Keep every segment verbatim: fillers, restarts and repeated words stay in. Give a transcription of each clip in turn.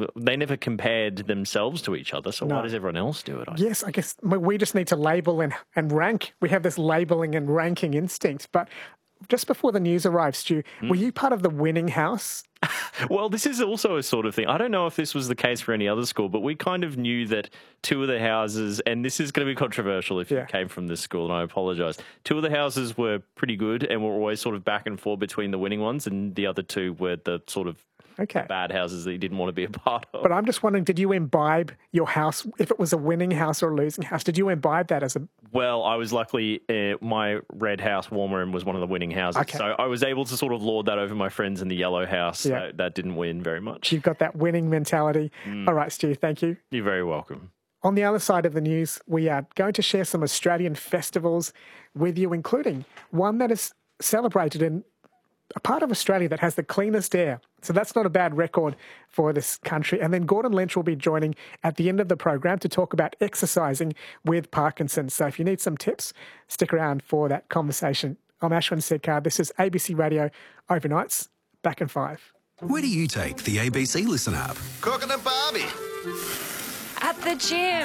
they never compared themselves to each other, so No. why does everyone else do it? I Yes, I guess we just need to label and, and rank. We have this labelling and ranking instinct. But just before the news arrived, Stu, Mm. were you part of the winning house? Well, this is also a sort of thing. I don't know if this was the case for any other school, but we kind of knew that two of the houses, and this is going to be controversial if Yeah. you came from this school, and I apologise. Two of the houses were pretty good and were always sort of back and forth between the winning ones, and the other two were the sort of Okay. bad houses that you didn't want to be a part of. But I'm just wondering, did you imbibe your house, if it was a winning house or a losing house, did you imbibe that as a... Well, I was luckily, uh, my red house, Warmer, was one of the winning houses. Okay. So I was able to sort of lord that over my friends in the yellow house. Yeah. So that didn't win very much. You've got that winning mentality. Mm. All right, Stu, thank you. You're very welcome. On the other side of the news, we are going to share some Australian festivals with you, including one that is celebrated in a part of Australia that has the cleanest air. So that's not a bad record for this country. And then Gordon Lynch will be joining at the end of the program to talk about exercising with Parkinson's. So if you need some tips, stick around for that conversation. I'm Ashwin Sedkar. This is A B C Radio Overnights. Back in five. Where do you take the A B C Listen app? Cooking a Barbie. At the gym.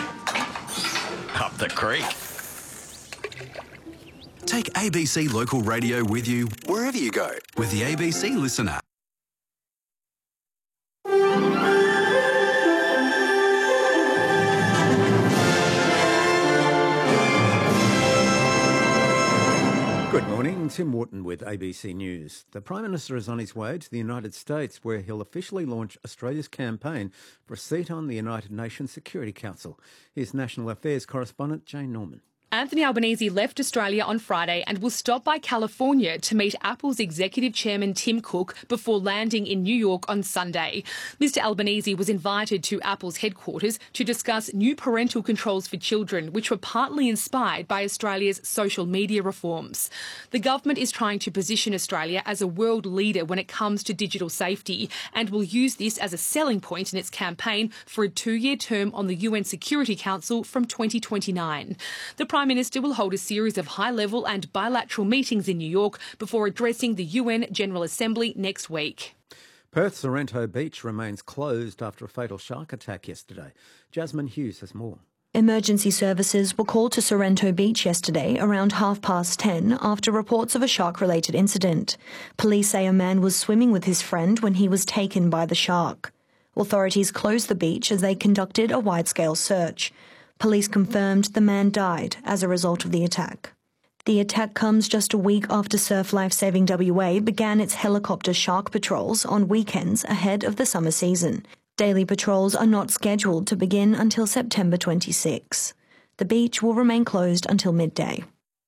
Up the creek. Take A B C Local Radio with you wherever you go with the A B C Listen app. Good morning, Tim Wharton with A B C News. The Prime Minister is on his way to the United States, where he'll officially launch Australia's campaign for a seat on the United Nations Security Council. Here's National Affairs correspondent Jane Norman. Anthony Albanese left Australia on Friday and will stop by California to meet Apple's executive chairman Tim Cook before landing in New York on Sunday. Mister Albanese was invited to Apple's headquarters to discuss new parental controls for children, which were partly inspired by Australia's social media reforms. The government is trying to position Australia as a world leader when it comes to digital safety and will use this as a selling point in its campaign for a two-year term on the U N Security Council from twenty twenty-nine. The Prime Minister will hold a series of high-level and bilateral meetings in New York before addressing the U N General Assembly next week. Perth's Sorrento Beach remains closed after a fatal shark attack yesterday. Jasmine Hughes has more. Emergency services were called to Sorrento Beach yesterday around half past ten after reports of a shark-related incident. Police say a man was swimming with his friend when he was taken by the shark. Authorities closed the beach as they conducted a wide-scale search. Police confirmed the man died as a result of the attack. The attack comes just a week after Surf Life Saving W A began its helicopter shark patrols on weekends ahead of the summer season. Daily patrols are not scheduled to begin until September twenty-sixth. The beach will remain closed until midday.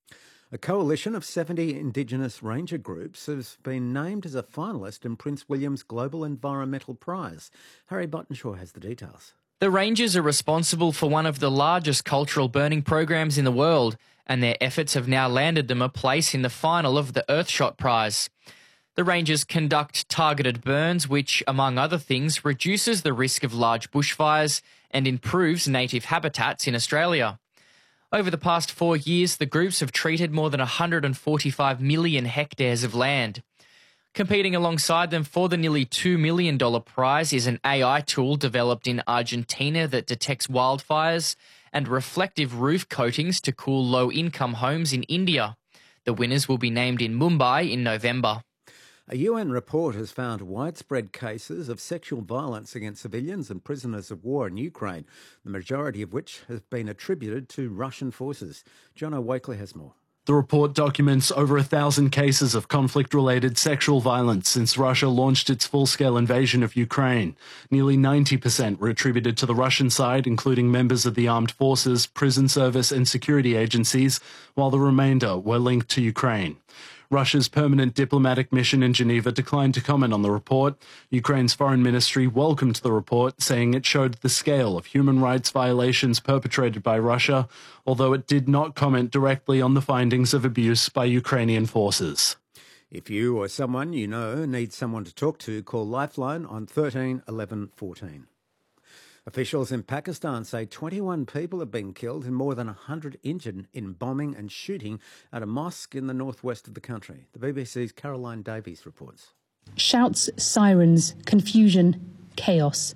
A coalition of seventy Indigenous ranger groups has been named as a finalist in Prince William's Global Environmental Prize. Harry Buttonshaw has the details. The Rangers are responsible for one of the largest cultural burning programs in the world, and their efforts have now landed them a place in the final of the Earthshot Prize. The Rangers conduct targeted burns, which, among other things, reduces the risk of large bushfires and improves native habitats in Australia. Over the past four years, the groups have treated more than one hundred forty-five million hectares of land. Competing alongside them for the nearly two million dollars prize is an A I tool developed in Argentina that detects wildfires and reflective roof coatings to cool low-income homes in India. The winners will be named in Mumbai in November. A U N report has found widespread cases of sexual violence against civilians and prisoners of war in Ukraine, the majority of which has been attributed to Russian forces. John O'Wakely has more. The report documents over a thousand cases of conflict-related sexual violence since Russia launched its full-scale invasion of Ukraine. Nearly ninety percent were attributed to the Russian side, including members of the armed forces, prison service and security agencies, while the remainder were linked to Ukraine. Russia's permanent diplomatic mission in Geneva declined to comment on the report. Ukraine's foreign ministry welcomed the report, saying it showed the scale of human rights violations perpetrated by Russia, although it did not comment directly on the findings of abuse by Ukrainian forces. If you or someone you know needs someone to talk to, call Lifeline on thirteen eleven fourteen. Officials in Pakistan say twenty-one people have been killed and more than one hundred injured in bombing and shooting at a mosque in the northwest of the country. The B B C's Caroline Davies reports. Shouts, sirens, confusion, chaos.